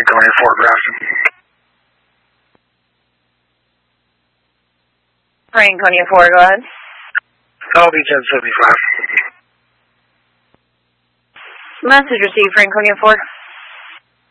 Franconia 4, Grafton. Franconia 4, go ahead. LB 1075. Message received, Franconia 4.